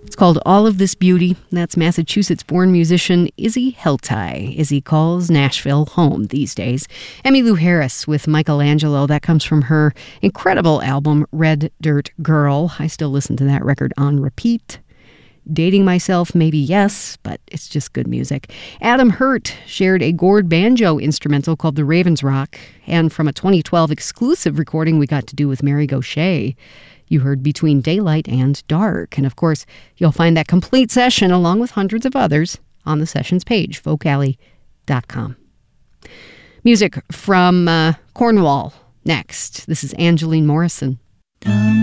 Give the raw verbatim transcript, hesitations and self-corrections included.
It's called All of This Beauty. That's Massachusetts-born musician Izzy Heltai. Izzy calls Nashville home these days. Emmylou Harris with Michelangelo. That comes from her incredible album, Red Dirt Girl. I still listen to that record on repeat. Dating myself, maybe yes, but it's just good music. Adam Hurt shared a gourd banjo instrumental called The Ravens Rock, and from a twenty twelve exclusive recording we got to do with Mary Gauthier, you heard Between Daylight and Dark. And of course, you'll find that complete session along with hundreds of others on the sessions page, folk alley dot com. Music from uh, Cornwall next. This is Angeline Morrison.